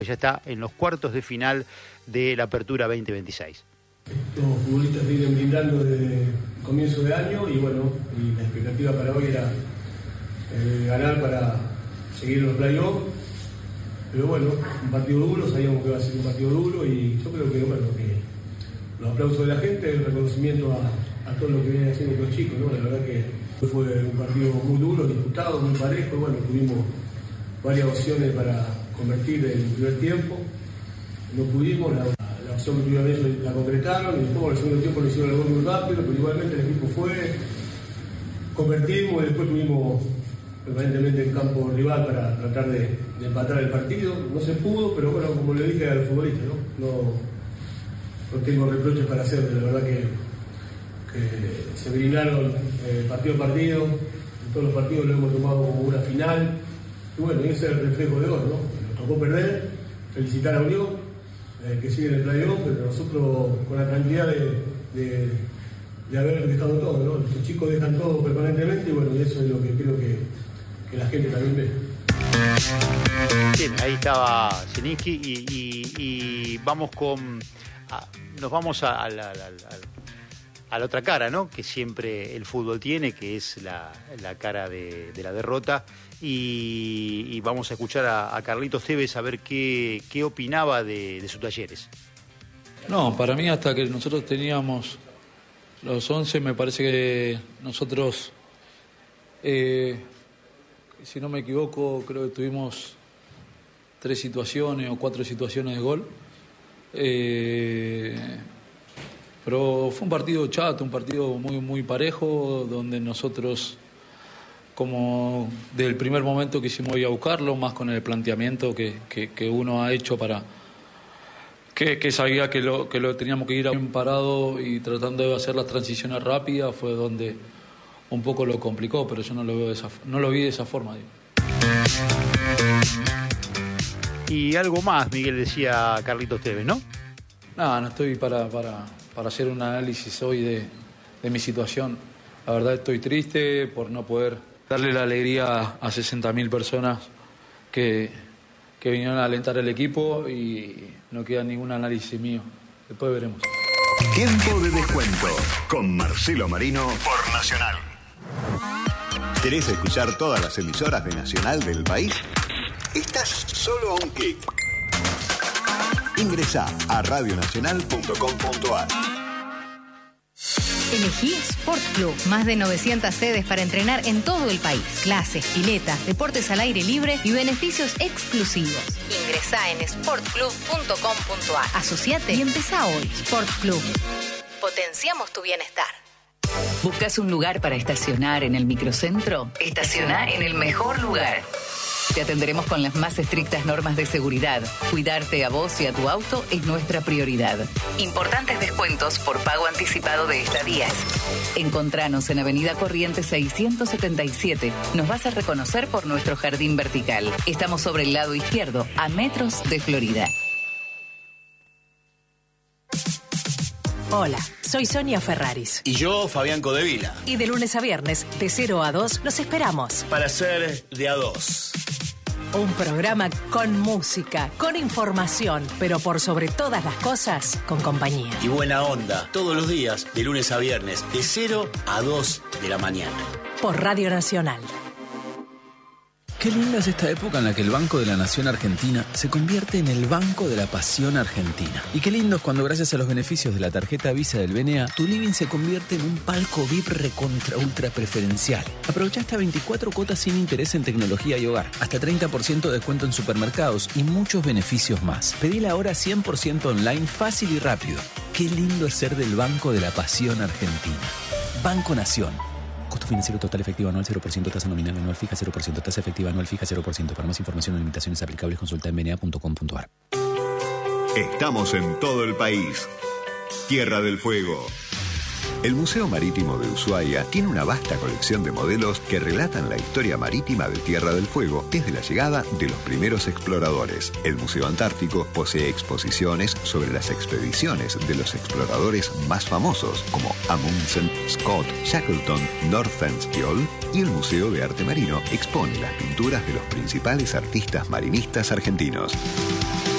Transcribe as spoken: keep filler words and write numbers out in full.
Ya está en los cuartos de final de la Apertura veinte veintiséis. Los futbolistas vienen brindando desde el comienzo de año y bueno, y la expectativa para hoy era eh, ganar para seguir en los playoffs. Pero bueno, un partido duro, sabíamos que iba a ser un partido duro y yo creo que bueno, que los aplausos de la gente, el reconocimiento a, a todo lo que vienen haciendo los chicos, ¿no? La verdad que fue un partido muy duro, disputado, muy parejo, y bueno, tuvimos varias opciones para convertir en el primer tiempo, no pudimos, la, la opción que tuvieron ellos la concretaron y después en el segundo tiempo lo hicieron el gol muy rápido, pero igualmente el equipo fue, convertimos y después tuvimos permanentemente el campo rival para tratar de, de empatar el partido, no se pudo, pero bueno, como le dije al futbolista, no, no, no tengo reproches para hacer, la verdad que, que se brindaron eh, partido a partido, en todos los partidos lo hemos tomado como una final, y bueno, ese es el reflejo de hoy, ¿no? Nos tocó perder, felicitar a Unión, eh, que sigue en el playoff, pero nosotros con la tranquilidad de, de, de haber dejado todo, ¿no? Los chicos dejan todo permanentemente y bueno, y eso es lo que creo que, que la gente también ve. Bien, ahí estaba Zielinski y, y, y vamos con... A, nos vamos a, a, la, a, la, a la otra cara, ¿no? Que siempre el fútbol tiene, que es la, la cara de, de la derrota. Y, y vamos a escuchar a, a Carlitos Tevez a ver qué, qué opinaba de, de sus Talleres. No, para mí hasta que nosotros teníamos los once, me parece que nosotros, eh, si no me equivoco, creo que tuvimos tres situaciones o cuatro situaciones de gol. Eh, pero fue un partido chato, un partido muy, muy parejo, donde nosotros... como desde el primer momento quisimos ir a buscarlo, más con el planteamiento que, que, que uno ha hecho para que, que sabía que lo, que lo teníamos que ir bien parado y tratando de hacer las transiciones rápidas, fue donde un poco lo complicó, pero yo no lo veo de esa, no lo vi de esa forma. Digo. Y algo más, Miguel, decía Carlitos Tevez, ¿no? Nada, no estoy para, para, para hacer un análisis hoy de, de mi situación. La verdad estoy triste por no poder darle la alegría a sesenta mil personas que, que vinieron a alentar el equipo y no queda ningún análisis mío. Después veremos. Tiempo de descuento con Marcelo Marino por Nacional. ¿Querés escuchar todas las emisoras de Nacional del país? Estás solo a un clic. Ingresá a radio nacional punto com punto a r. Elegí Sport Club. Más de novecientas sedes para entrenar en todo el país. Clases, piletas, deportes al aire libre y beneficios exclusivos. Ingresá en sport club punto com punto a r. Asociate y empezá hoy. Sport Club. Potenciamos tu bienestar. ¿Buscas un lugar para estacionar en el microcentro? Estaciona en el mejor lugar. Te atenderemos con las más estrictas normas de seguridad. Cuidarte a vos y a tu auto es nuestra prioridad. Importantes descuentos por pago anticipado de estadías. Encontranos en Avenida Corrientes seiscientos setenta y siete. Nos vas a reconocer por nuestro jardín vertical. Estamos sobre el lado izquierdo, a metros de Florida. Hola, soy Sonia Ferraris. Y yo, Fabián Codevila. Y de lunes a viernes, de cero a dos, los esperamos. Para ser de a dos. Un programa con música, con información, pero por sobre todas las cosas, con compañía. Y buena onda, todos los días, de lunes a viernes, de cero a dos de la mañana. Por Radio Nacional. Qué linda es esta época en la que el Banco de la Nación Argentina se convierte en el Banco de la Pasión Argentina. Y qué lindo es cuando gracias a los beneficios de la tarjeta Visa del B N A, tu living se convierte en un palco V I P recontra ultra preferencial. Aprovecha hasta veinticuatro cuotas sin interés en tecnología y hogar, hasta treinta por ciento de descuento en supermercados y muchos beneficios más. Pedila ahora cien por ciento online, fácil y rápido. Qué lindo es ser del Banco de la Pasión Argentina. Banco Nación. Costo financiero total efectivo anual cero por ciento, tasa nominal anual fija cero por ciento, tasa efectiva anual fija cero por ciento. Para más información o limitaciones aplicables, consulta en b n a punto com punto a r. Estamos en todo el país. Tierra del Fuego. El Museo Marítimo de Ushuaia tiene una vasta colección de modelos que relatan la historia marítima de Tierra del Fuego desde la llegada de los primeros exploradores. El Museo Antártico posee exposiciones sobre las expediciones de los exploradores más famosos, como Amundsen, Scott, Shackleton, Nordenskiöld, y el Museo de Arte Marino expone las pinturas de los principales artistas marinistas argentinos.